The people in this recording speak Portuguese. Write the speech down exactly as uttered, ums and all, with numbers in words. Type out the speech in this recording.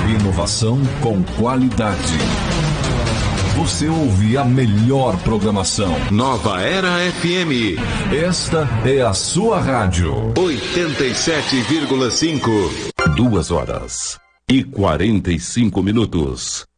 Inovação com qualidade. Você ouve a melhor programação. Nova Era F M. Esta é a sua rádio. oitenta e sete vírgula cinco. Duas horas e quarenta e cinco minutos.